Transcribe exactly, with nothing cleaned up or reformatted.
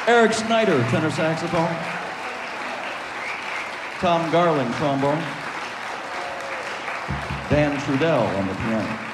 Eric Snyder, tenor saxophone. Tom Garling, trombone. Dan Trudell on the piano.